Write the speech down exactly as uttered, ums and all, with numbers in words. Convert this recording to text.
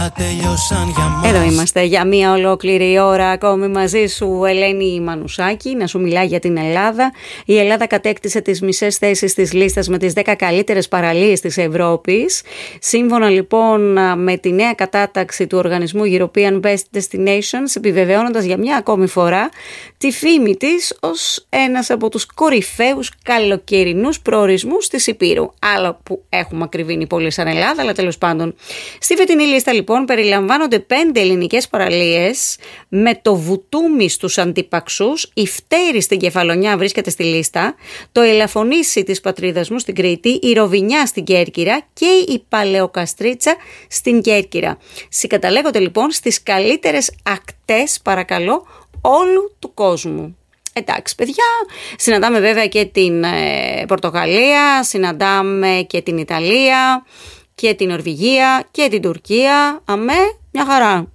Εδώ είμαστε για μία ολόκληρη ώρα ακόμη μαζί σου, Ελένη Μανουσάκη, να σου μιλάει για την Ελλάδα. Η Ελλάδα κατέκτησε τις μισές θέσεις της λίστας με τις δέκα καλύτερες παραλίες της Ευρώπης. Σύμφωνα λοιπόν με τη νέα κατάταξη του οργανισμού European Best Destinations, επιβεβαιώνοντας για μια ακόμη φορά τη φήμη της ως ένας από τους κορυφαίους καλοκαιρινούς προορισμούς της Υπήρου. Άλλο που έχουμε ακριβήνει πολύ σαν Ελλάδα, αλλά τέλος πάντων. Στη φετινή λίστα λοιπόν περιλαμβάνονται πέντε ελληνικές παραλίες, με το Βουτούμι στους Αντιπαξούς, η Φτέρη στην Κεφαλονιά βρίσκεται στη λίστα, το Ελαφωνήσι της πατρίδας μου στην Κρήτη, η Ροβινιά στην Κέρκυρα και η Παλαιοκαστρίτσα στην Κέρκυρα. Συγκαταλέγονται λοιπόν στις καλύτερες ακτές, παρακαλώ, όλου του κόσμου. Εντάξει παιδιά, συναντάμε βέβαια και την ε, Πορτογαλία, συναντάμε και την Ιταλία και την Νορβηγία και την Τουρκία. Αμέ, μια χαρά.